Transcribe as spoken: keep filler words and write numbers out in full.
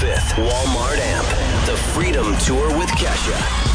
fifth, Walmart Amp, the Freedom Tour with Kesha.